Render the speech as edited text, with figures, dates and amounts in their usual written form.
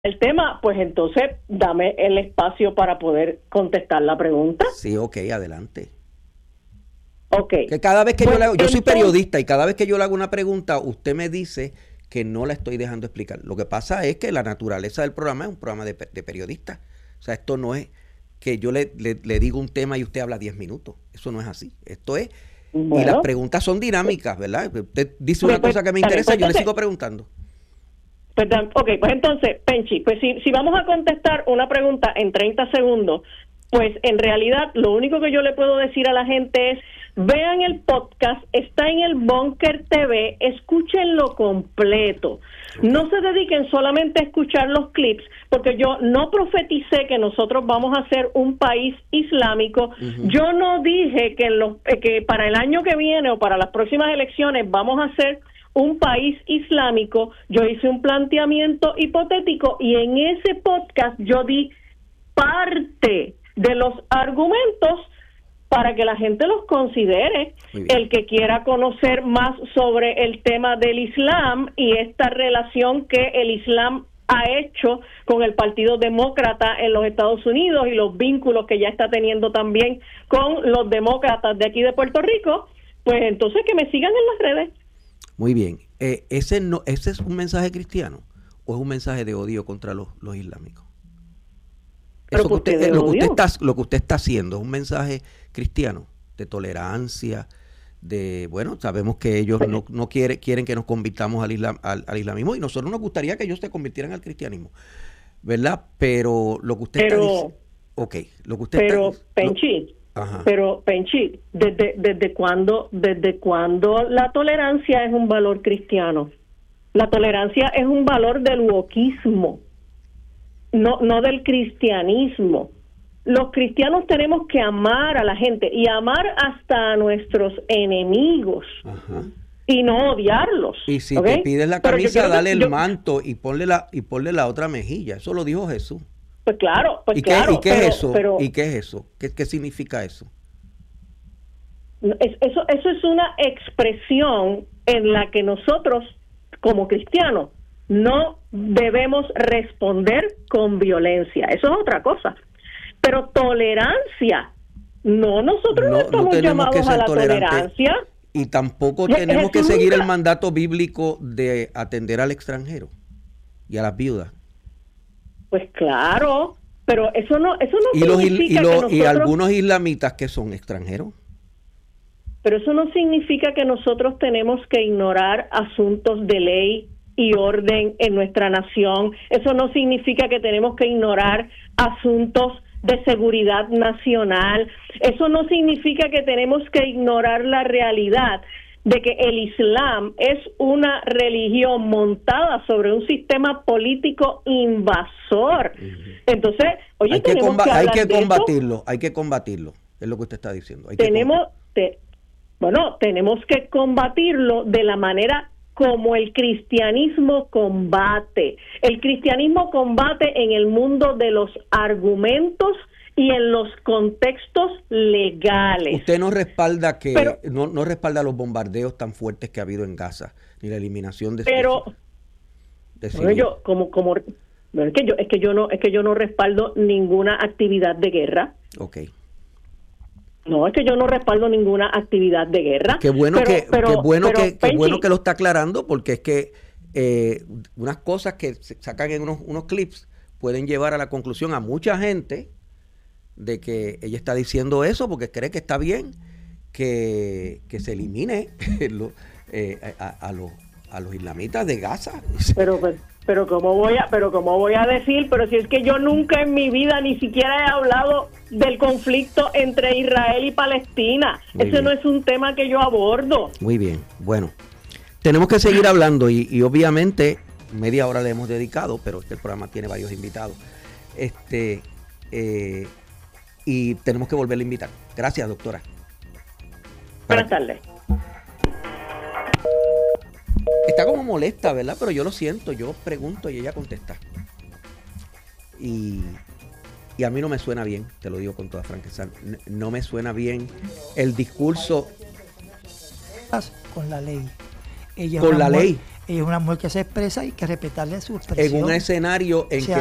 el tema, pues entonces dame el espacio para poder contestar la pregunta. Sí, ok, adelante. Ok. Que cada vez que Pues yo le hago, yo soy entonces, periodista y cada vez que yo le hago una pregunta, usted me dice que no la estoy dejando explicar. Lo que pasa es que la naturaleza del programa es un programa de periodista. O sea, esto no es que yo le digo un tema y usted habla 10 minutos. Eso no es así. Esto es, y las preguntas son dinámicas, ¿verdad? Usted dice una cosa que me interesa, yo le sigo preguntando. Ok, pues entonces, Penchi, pues si vamos a contestar una pregunta en 30 segundos, pues en realidad lo único que yo le puedo decir a la gente es, vean el podcast, está en el Bunker TV, escúchenlo completo. No se dediquen solamente a escuchar los clips, porque yo no profeticé que nosotros vamos a ser un país islámico. Yo no dije que para el año que viene o para las próximas elecciones vamos a ser un país islámico. Yo hice un planteamiento hipotético y en ese podcast yo di parte de los argumentos para que la gente los considere. El que quiera conocer más sobre el tema del Islam y esta relación que el Islam ha hecho con el Partido Demócrata en los Estados Unidos y los vínculos que ya está teniendo también con los demócratas de aquí de Puerto Rico, pues entonces que me sigan en las redes. Muy bien. ¿Ese es un mensaje cristiano o es un mensaje de odio contra los islámicos? Eso que usted, lo que usted está haciendo es un mensaje cristiano de tolerancia, de, bueno, sabemos que ellos no quieren que nos convirtamos al islamismo y nosotros nos gustaría que ellos se convirtieran al cristianismo, ¿verdad? Pero lo que usted está diciendo, lo que usted Penchi, pero Penchi, ¿desde cuándo la tolerancia es un valor cristiano? La tolerancia es un valor del wokismo, no del cristianismo. Los cristianos tenemos que amar a la gente y amar hasta a nuestros enemigos. Y no odiarlos. Y si te pides la camisa, dale el manto y ponle la otra mejilla. Eso lo dijo Jesús. Pues claro, ¿Y qué es eso? ¿Y qué es eso? ¿Qué significa eso? Eso es una expresión en la que nosotros, como cristianos, no debemos responder con violencia. Eso es otra cosa. Pero tolerancia, nosotros no estamos llamados a la tolerancia. Y tampoco tenemos que seguir el mandato bíblico de atender al extranjero y a las viudas. Pues claro, pero eso no significa que nosotros, y algunos islamitas que son extranjeros. Pero eso no significa que nosotros tenemos que ignorar asuntos de ley y orden en nuestra nación. Eso no significa que tenemos que ignorar asuntos de seguridad nacional. Eso no significa que tenemos que ignorar la realidad de que el Islam es una religión montada sobre un sistema político invasor. Entonces, oye, hay que combatirlo, es lo que usted está diciendo. Tenemos que combatirlo de la manera como el cristianismo combate. El cristianismo combate en el mundo de los argumentos y en los contextos legales. Usted no respalda no respalda los bombardeos tan fuertes que ha habido en Gaza, ni la eliminación de es que yo no respaldo ninguna actividad de guerra. Okay. No, es que yo no respaldo ninguna actividad de guerra. Qué bueno que lo está aclarando, porque es que unas cosas que se sacan en unos clips pueden llevar a la conclusión a mucha gente de que ella está diciendo eso porque cree que está bien que se elimine a los islamitas de Gaza. Pero cómo voy a decir, pero si es que yo nunca en mi vida ni siquiera he hablado del conflicto entre Israel y Palestina. Ese no es un tema que yo abordo. Muy bien, bueno, tenemos que seguir hablando y obviamente media hora le hemos dedicado, pero el programa tiene varios invitados. Y tenemos que volverle a invitar. Gracias, doctora. Buenas tardes. Está como molesta, ¿verdad? Pero yo lo siento, yo pregunto y ella contesta. Y a mí no me suena bien, te lo digo con toda franqueza. No me suena bien el discurso. Con la ley. Ella es una mujer que se expresa y hay que respetarle su expresión. En un escenario en que